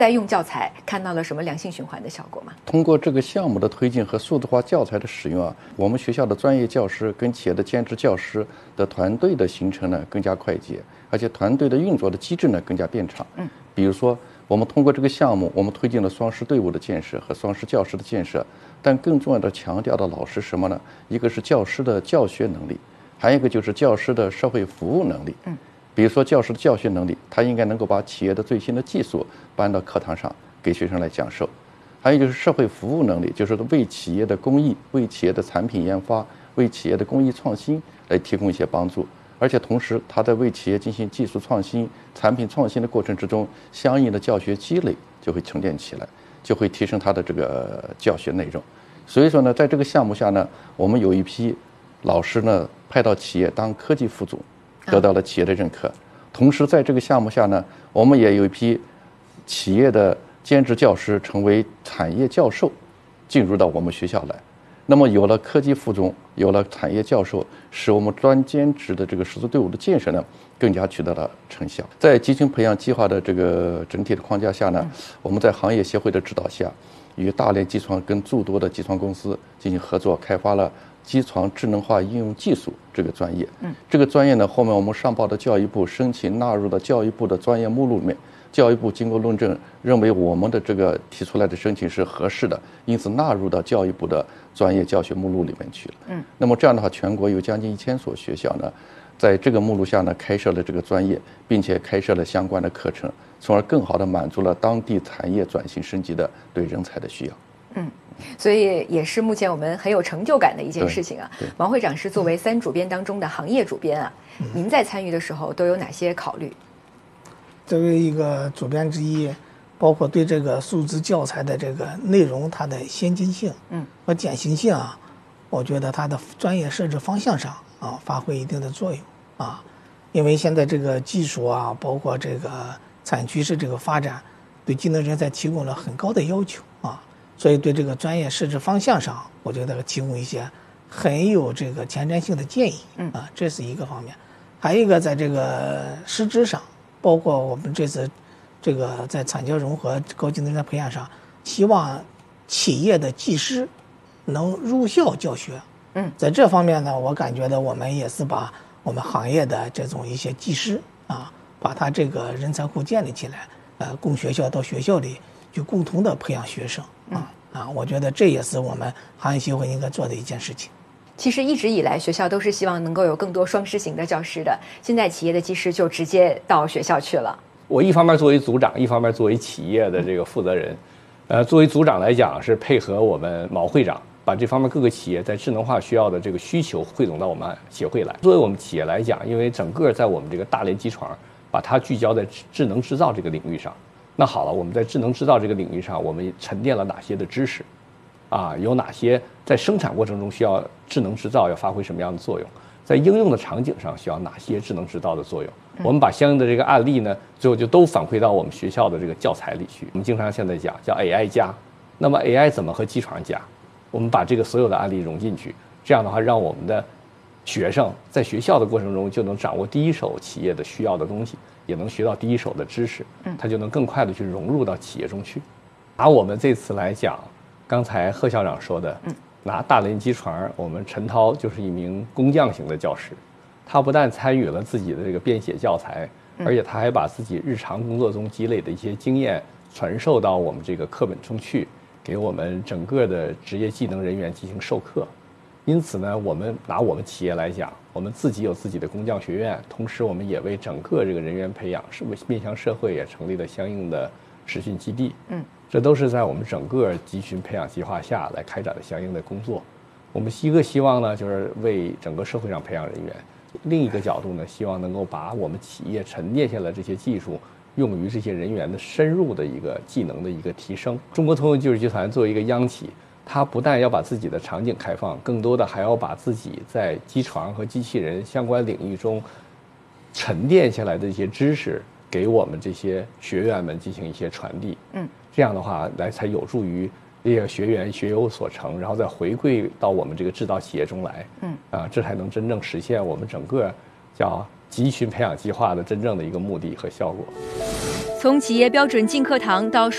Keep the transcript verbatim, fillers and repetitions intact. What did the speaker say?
代用教材看到了什么良性循环的效果吗？ 通过这个项目的推进和数字化教材的使用啊，我们学校的专业教师跟企业的兼职教师的团队的形成呢更加快捷，而且团队的运作的机制呢更加变畅。嗯，比如说我们通过这个项目，我们推进了双师队伍的建设和双师教师的建设，但更重要的强调的老师什么呢？一个是教师的教学能力，还有一个就是教师的社会服务能力。嗯。比如说教师的教学能力，他应该能够把企业的最新的技术搬到课堂上给学生来讲授。还有就是社会服务能力，就是为企业的公益、为企业的产品研发、为企业的工艺创新来提供一些帮助。而且同时他在为企业进行技术创新、产品创新的过程之中，相应的教学积累就会沉淀起来，就会提升他的这个教学内容。所以说呢，在这个项目下呢，我们有一批老师呢派到企业当科技副总，得到了企业的认可。同时在这个项目下呢，我们也有一批企业的兼职教师成为产业教授，进入到我们学校来。那么有了科技副总，有了产业教授，使我们专兼职的这个师资队伍的建设呢更加取得了成效。在集群培养计划的这个整体的框架下呢，我们在行业协会的指导下，与大连机床跟诸多的机床公司进行合作，开发了机床智能化应用技术这个专业。嗯，这个专业呢，后面我们上报的教育部申请纳入到教育部的专业目录里面。教育部经过论证，认为我们的这个提出来的申请是合适的，因此纳入到教育部的专业教学目录里面去了。嗯，那么这样的话，全国有将近一千所学校呢，在这个目录下呢开设了这个专业，并且开设了相关的课程，从而更好地满足了当地产业转型升级的对人才的需要。 嗯，所以也是目前我们很有成就感的一件事情啊。王会长是作为三主编当中的行业主编啊，嗯、您在参与的时候都有哪些考虑？ 作为一个主编之一，包括对这个数字教材的这个内容它的先进性嗯和典型性啊，我觉得它的专业设置方向上啊发挥一定的作用啊，因为现在这个技术啊，包括这个产业趋势这个发展，对技能人才提供了很高的要求啊，所以对这个专业设置方向上，我觉得提供一些很有这个前瞻性的建议啊，这是一个方面。还有一个在这个师资上。包括我们这次这个在产教融合高技能人才培养上，希望企业的技师能入校教学。嗯，在这方面呢，我感觉到我们也是把我们行业的这种一些技师啊，把他这个人才库建立起来，呃，供学校到学校里去共同的培养学生啊啊，我觉得这也是我们行业协会应该做的一件事情。 其实一直以来，学校都是希望能够有更多双师型的教师的。现在企业的技师就直接到学校去了。 我一方面作为组长，一方面作为企业的这个负责人，呃，作为组长来讲是配合我们毛会长，把这方面各个企业在智能化需要的这个需求汇总到我们协会来。作为我们企业来讲，因为整个在我们这个大连机床，把它聚焦在智能制造这个领域上。那好了，我们在智能制造这个领域上，我们沉淀了哪些的知识？啊，有哪些在生产过程中需要智能制造要发挥什么样的作用？在应用的场景上需要哪些智能制造的作用？我们把相应的这个案例呢，最后就都反馈到我们学校的这个教材里去。我们经常现在讲叫 A I 加，那么 A I 怎么和机床加？我们把这个所有的案例融进去，这样的话，让我们的学生在学校的过程中就能掌握第一手企业的需要的东西，也能学到第一手的知识，他就能更快的去融入到企业中去。拿我们这次来讲。刚才贺校长说的，拿大连机床，我们陈涛就是一名工匠型的教师，他不但参与了自己的这个编写教材，而且他还把自己日常工作中积累的一些经验传授到我们这个课本中去，给我们整个的职业技能人员进行授课。因此呢，我们拿我们企业来讲，我们自己有自己的工匠学院，同时我们也为整个这个人员培养是为面向社会也成立了相应的实训基地。嗯。这都是在我们整个集群培养计划下来开展的相应的工作。我们一个希望呢，就是为整个社会上培养人员；另一个角度呢，希望能够把我们企业沉淀下来这些技术，用于这些人员的深入的一个技能的一个提升。中国通用技术集团作为一个央企，它不但要把自己的场景开放，更多的还要把自己在机床和机器人相关领域中沉淀下来的一些知识，给我们这些学员们进行一些传递。嗯。这样的话，来才有助于这个学员学有所成，然后再回馈到我们这个制造企业中来。嗯，啊，这才能真正实现我们整个叫集群培养计划的真正的一个目的和效果。 从企业标准进课堂到